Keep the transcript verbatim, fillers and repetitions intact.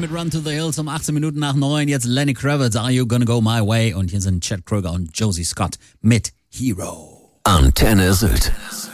mit Run to the Hills um achtzehn Minuten nach neun. Jetzt Lenny Kravitz, Are You Gonna Go My Way? Und hier sind Chad Kroeger und Josie Scott mit Hero. Antenne Sylt.